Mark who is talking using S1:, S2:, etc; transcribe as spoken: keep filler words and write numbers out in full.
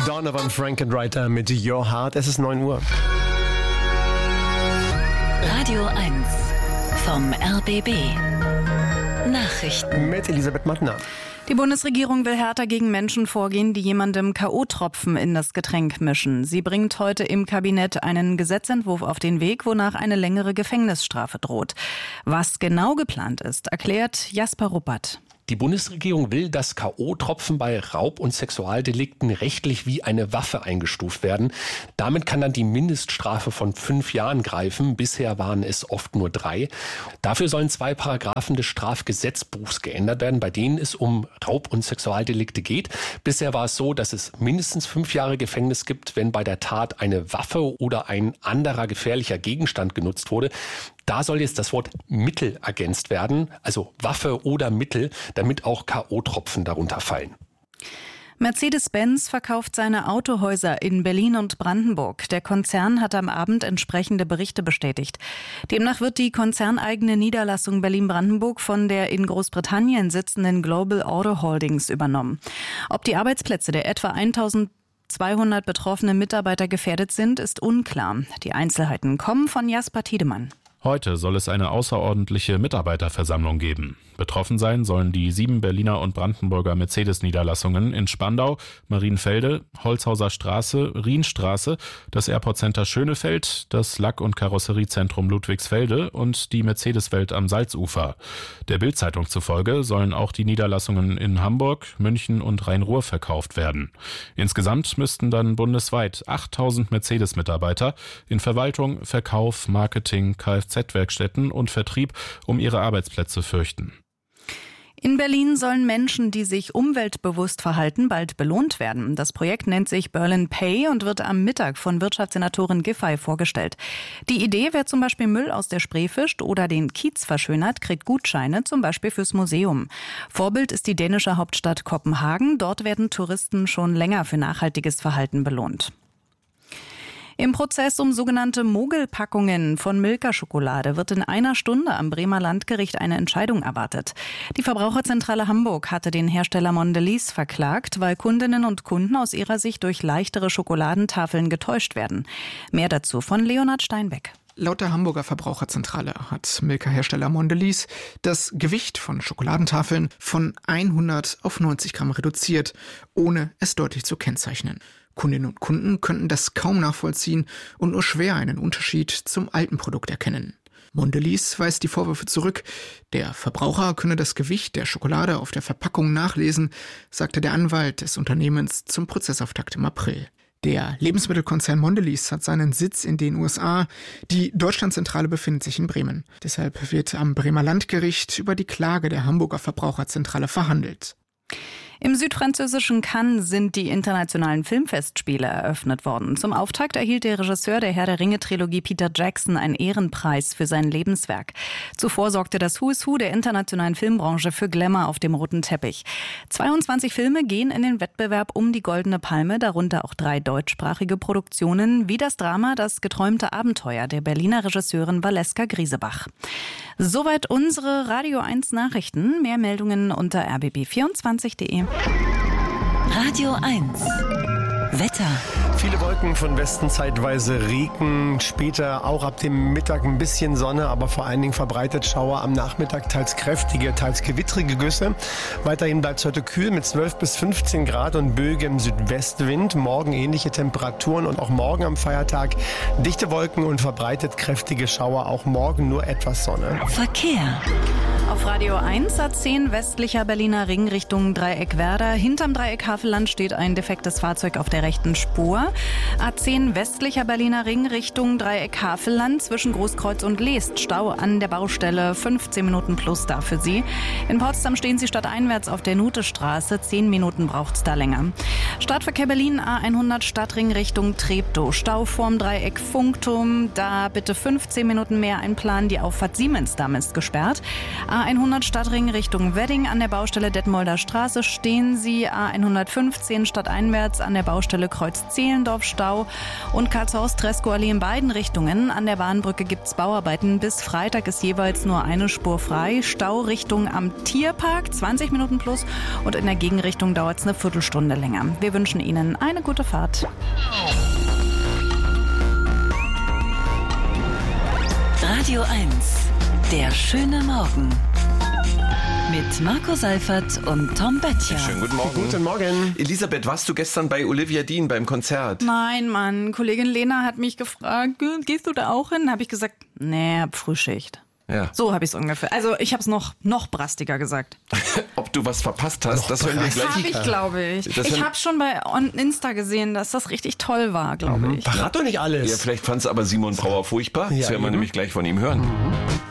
S1: Donovan Frankenreiter mit Your Heart. Es ist neun Uhr.
S2: Radio eins vom R B B. Nachrichten
S1: mit Elisabeth Mattner.
S3: Die Bundesregierung will härter gegen Menschen vorgehen, die jemandem K O-Tropfen in das Getränk mischen. Sie bringt heute im Kabinett einen Gesetzentwurf auf den Weg, wonach eine längere Gefängnisstrafe droht. Was genau geplant ist, erklärt Jasper Ruppert.
S4: Die Bundesregierung will, dass K O-Tropfen bei Raub- und Sexualdelikten rechtlich wie eine Waffe eingestuft werden. Damit kann dann die Mindeststrafe von fünf Jahren greifen. Bisher waren es oft nur drei. Dafür sollen zwei Paragraphen des Strafgesetzbuchs geändert werden, bei denen es um Raub- und Sexualdelikte geht. Bisher war es so, dass es mindestens fünf Jahre Gefängnis gibt, wenn bei der Tat eine Waffe oder ein anderer gefährlicher Gegenstand genutzt wurde. Da soll jetzt das Wort Mittel ergänzt werden, also Waffe oder Mittel, damit auch K O-Tropfen darunter fallen.
S3: Mercedes-Benz verkauft seine Autohäuser in Berlin und Brandenburg. Der Konzern hat am Abend entsprechende Berichte bestätigt. Demnach wird die konzerneigene Niederlassung Berlin-Brandenburg von der in Großbritannien sitzenden Global Auto Holdings übernommen. Ob die Arbeitsplätze der etwa eintausendzweihundert betroffenen Mitarbeiter gefährdet sind, ist unklar. Die Einzelheiten kommen von Jasper Tiedemann.
S5: Heute soll es eine außerordentliche Mitarbeiterversammlung geben. Betroffen sein sollen die sieben Berliner und Brandenburger Mercedes-Niederlassungen in Spandau, Marienfelde, Holzhauser Straße, Rienstraße, das Airport Center Schönefeld, das Lack- und Karosseriezentrum Ludwigsfelde und die Mercedes-Welt am Salzufer. Der Bild-Zeitung zufolge sollen auch die Niederlassungen in Hamburg, München und Rhein-Ruhr verkauft werden. Insgesamt müssten dann bundesweit achttausend Mercedes-Mitarbeiter in Verwaltung, Verkauf, Marketing, Kfz-Werkstätten und Vertrieb um ihre Arbeitsplätze fürchten.
S3: In Berlin sollen Menschen, die sich umweltbewusst verhalten, bald belohnt werden. Das Projekt nennt sich Berlin Pay und wird am Mittag von Wirtschaftssenatorin Giffey vorgestellt. Die Idee, wer zum Beispiel Müll aus der Spree fischt oder den Kiez verschönert, kriegt Gutscheine, zum Beispiel fürs Museum. Vorbild ist die dänische Hauptstadt Kopenhagen. Dort werden Touristen schon länger für nachhaltiges Verhalten belohnt. Im Prozess um sogenannte Mogelpackungen von Milka-Schokolade wird in einer Stunde am Bremer Landgericht eine Entscheidung erwartet. Die Verbraucherzentrale Hamburg hatte den Hersteller Mondelez verklagt, weil Kundinnen und Kunden aus ihrer Sicht durch leichtere Schokoladentafeln getäuscht werden. Mehr dazu von Leonhard Steinbeck.
S6: Laut der Hamburger Verbraucherzentrale hat Milka-Hersteller Mondelez das Gewicht von Schokoladentafeln von hundert auf neunzig Gramm reduziert, ohne es deutlich zu kennzeichnen. Kundinnen und Kunden könnten das kaum nachvollziehen und nur schwer einen Unterschied zum alten Produkt erkennen. Mondelez weist die Vorwürfe zurück. Der Verbraucher könne das Gewicht der Schokolade auf der Verpackung nachlesen, sagte der Anwalt des Unternehmens zum Prozessauftakt im April. Der Lebensmittelkonzern Mondelez hat seinen Sitz in den U S A. Die Deutschlandzentrale befindet sich in Bremen. Deshalb wird am Bremer Landgericht über die Klage der Hamburger Verbraucherzentrale verhandelt.
S3: Im südfranzösischen Cannes sind die internationalen Filmfestspiele eröffnet worden. Zum Auftakt erhielt der Regisseur der Herr der Ringe-Trilogie Peter Jackson einen Ehrenpreis für sein Lebenswerk. Zuvor sorgte das Who is Who der internationalen Filmbranche für Glamour auf dem roten Teppich. zweiundzwanzig Filme gehen in den Wettbewerb um die Goldene Palme, darunter auch drei deutschsprachige Produktionen, wie das Drama Das geträumte Abenteuer der Berliner Regisseurin Valeska Griesebach. Soweit unsere Radio eins Nachrichten. Mehr Meldungen unter r b b vierundzwanzig punkt de.
S2: Radio eins Wetter.
S1: Viele Wolken, von Westen zeitweise Regen, später auch ab dem Mittag ein bisschen Sonne, aber vor allen Dingen verbreitet Schauer am Nachmittag, teils kräftige, teils gewittrige Güsse. Weiterhin bleibt es heute kühl mit zwölf bis fünfzehn Grad und böigem Südwestwind. Morgen ähnliche Temperaturen und auch morgen am Feiertag dichte Wolken und verbreitet kräftige Schauer. Auch morgen nur etwas Sonne.
S2: Verkehr.
S3: Auf Radio eins A zehn westlicher Berliner Ring Richtung Dreieck Werder. Hinterm Dreieck Havelland steht ein defektes Fahrzeug auf der rechten Spur. A zehn westlicher Berliner Ring Richtung Dreieck Havelland zwischen Großkreuz und Leest. Stau an der Baustelle, fünfzehn Minuten plus da für Sie. In Potsdam stehen Sie stadteinwärts auf der Nutestraße, zehn Minuten braucht es da länger. Stadtverkehr Berlin A hundert Stadtring Richtung Treptow. Stau vorm Dreieck Funkturm, da bitte fünfzehn Minuten mehr einplanen. Die Auffahrt Siemensdamm ist gesperrt. A A hundert Stadtring Richtung Wedding an der Baustelle Detmolder Straße stehen Sie. A hundertfünfzehn stadteinwärts an der Baustelle Kreuz Zehlendorf Stau. Und Karlshorst-Treskow-Allee in beiden Richtungen. An der Bahnbrücke gibt's Bauarbeiten. Bis Freitag ist jeweils nur eine Spur frei. Stau Richtung am Tierpark, zwanzig Minuten plus. Und in der Gegenrichtung dauert es eine Viertelstunde länger. Wir wünschen Ihnen eine gute Fahrt.
S2: Radio eins, der schöne Morgen. Mit Marco Seifert und Tom Böttcher.
S7: Schönen guten Morgen.
S1: Guten Morgen.
S7: Elisabeth, warst du gestern bei Olivia Dean beim Konzert?
S3: Nein, Mann. Kollegin Lena hat mich gefragt, gehst du da auch hin? Habe ich gesagt, nee, hab Frühschicht.
S7: Ja.
S3: So habe ich es ungefähr. Also ich habe es noch, noch brastiger gesagt.
S7: Ob du was verpasst hast, das hören wir gleich.
S3: Habe ich, glaube ich.
S7: Das
S3: ich habe schon bei Insta gesehen, dass das richtig toll war, glaube ich.
S1: Verrat doch nicht alles.
S7: Ja, vielleicht fand es aber Simon Brauer furchtbar.
S1: Ja,
S7: das werden wir
S1: eben.
S7: nämlich gleich von ihm hören.
S1: Mhm.